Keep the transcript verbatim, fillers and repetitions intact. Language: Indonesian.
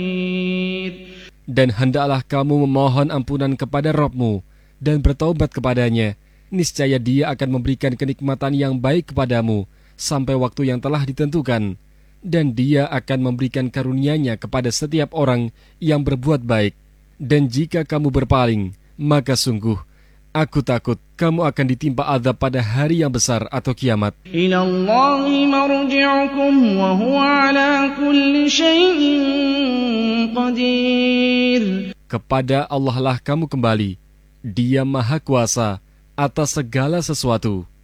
Dan hendaklah kamu memohon ampunan kepada Rabb-Mu dan bertaubat kepadanya. Niscaya Dia akan memberikan kenikmatan yang baik kepadamu sampai waktu yang telah ditentukan. Dan Dia akan memberikan karunia-Nya kepada setiap orang yang berbuat baik. Dan jika kamu berpaling, maka sungguh aku takut kamu akan ditimpa azab pada hari yang besar atau kiamat. Ilallahi marji'ukum wa huwa ala kulli syai'in qadir. Kepada Allah lah kamu kembali. Dia Maha Kuasa atas segala sesuatu.